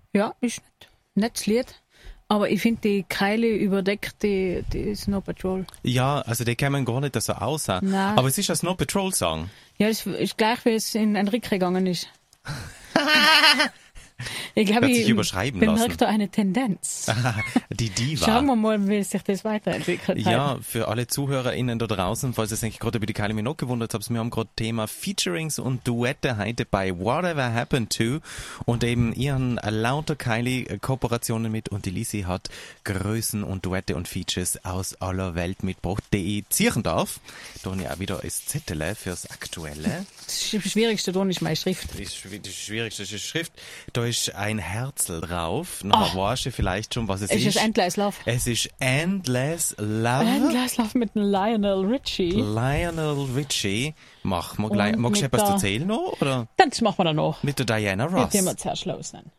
Ja, ist nettes Lied. Aber ich finde, die Kylie überdeckt die Snow Patrol. Ja, also die kann man gar nicht so aussehen. Nein. Aber es ist ein Snow Patrol Song. Ja, das ist gleich, wie es in Enrique gegangen ist. Ich glaube, Hat sich überschreiben lassen. bemerkt da eine Tendenz. Die Diva. Schauen wir mal, wie sich das weiterentwickelt. Ja, für alle ZuhörerInnen da draußen, falls ihr es eigentlich gerade über die Kylie Minogue gewundert habt, wir haben gerade Thema Featurings und Duette heute bei Whatever Happened To und eben ihren lauter Kylie-Kooperationen mit und die Lisi hat Größen und Duette und Features aus aller Welt mitgebracht, die ich ziehen darf. Da habe ich auch wieder ein Zettel fürs Aktuelle. Das Schwierigste dran ist meine Schrift. Das Schwierigste ist die Schrift. Da ist ein Herzl drauf. Nachher weißt du vielleicht schon, was es ist. Es ist Endless Love. Es ist Endless Love. Endless Love mit dem Lionel Richie. Lionel Richie. Magst du etwas erzählen noch? Oder? Das machen wir dann noch. Mit der Diana Ross. Mit dem wir zuerst los sind.